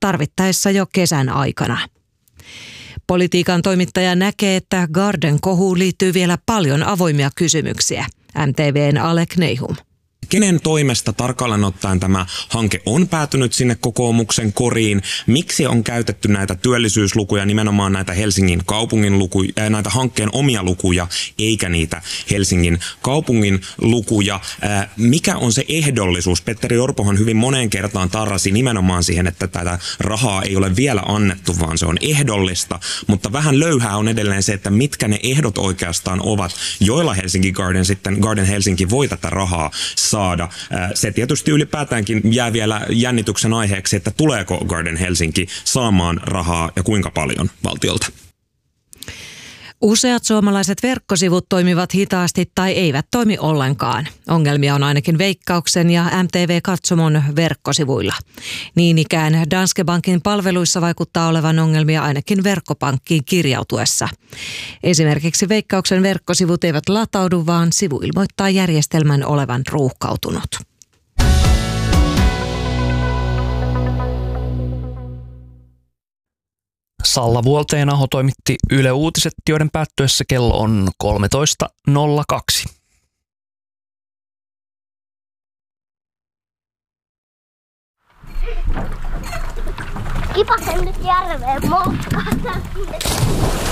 tarvittaessa jo kesän aikana. Politiikan toimittaja näkee, että Garden-kohuun liittyy vielä paljon avoimia kysymyksiä. MTV:n Alek Neihum. Kenen toimesta tarkalleen ottaen tämä hanke on päätynyt sinne kokoomuksen koriin? Miksi on käytetty näitä työllisyyslukuja, nimenomaan näitä Helsingin kaupungin lukuja, näitä hankkeen omia lukuja, eikä niitä Helsingin kaupungin lukuja? Mikä on se ehdollisuus? Petteri Orpohan hyvin moneen kertaan tarrasi nimenomaan siihen, että tätä rahaa ei ole vielä annettu, vaan se on ehdollista. Mutta vähän löyhää on edelleen se, että mitkä ne ehdot oikeastaan ovat, joilla Garden Helsinki voi tätä rahaa saada. Se tietysti ylipäätäänkin jää vielä jännityksen aiheeksi, että tuleeko Garden Helsinki saamaan rahaa ja kuinka paljon valtiolta. Useat suomalaiset verkkosivut toimivat hitaasti tai eivät toimi ollenkaan. Ongelmia on ainakin Veikkauksen ja MTV-katsomon verkkosivuilla. Niin ikään Danske Bankin palveluissa vaikuttaa olevan ongelmia ainakin verkkopankkiin kirjautuessa. Esimerkiksi Veikkauksen verkkosivut eivät lataudu, vaan sivu ilmoittaa järjestelmän olevan ruuhkautunut. Salla Vuolteen-Aho toimitti Yle Uutiset, joiden päättyessä kello on 13.02. Kipasen nyt järveen moskaan.